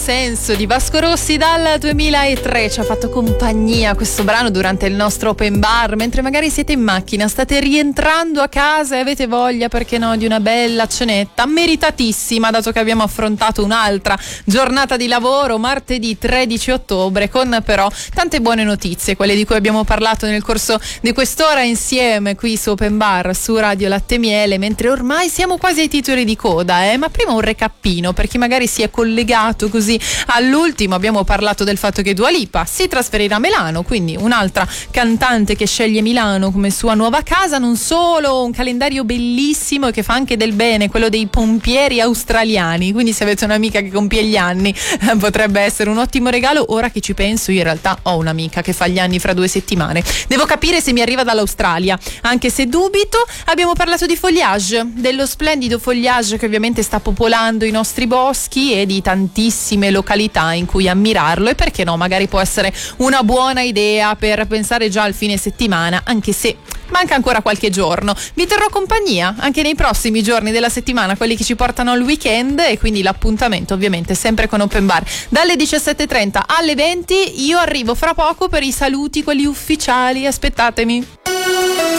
Senso di Vasco Rossi dal 2003 ci ha fatto compagnia questo brano durante il nostro open bar, mentre magari siete in macchina, state rientrando a casa e avete voglia, perché no, di una bella cenetta meritatissima, dato che abbiamo affrontato un'altra giornata di lavoro martedì 13 ottobre con però tante buone notizie, quelle di cui abbiamo parlato nel corso di quest'ora insieme qui su Open Bar su Radio Latte Miele, mentre ormai siamo quasi ai titoli di coda, ma prima un recappino per chi magari si è collegato così all'ultimo. Abbiamo parlato del fatto che Dua Lipa si trasferirà a Milano, quindi un'altra cantante che sceglie Milano come sua nuova casa. Non solo, un calendario bellissimo e che fa anche del bene, quello dei pompieri australiani, quindi se avete un'amica che compie gli anni potrebbe essere un ottimo regalo. Ora che ci penso, io in realtà ho un'amica che fa gli anni fra 2 settimane, devo capire se mi arriva dall'Australia, anche se dubito. Abbiamo parlato di foliage, dello splendido foliage che ovviamente sta popolando i nostri boschi e di tantissime località in cui ammirarlo, e perché no, magari può essere una buona idea per pensare già al fine settimana, anche se manca ancora qualche giorno. Vi terrò compagnia anche nei prossimi giorni della settimana, quelli che ci portano al weekend, e quindi l'appuntamento ovviamente sempre con Open Bar dalle 17:30 alle 20. Io arrivo fra poco per i saluti, quelli ufficiali, aspettatemi.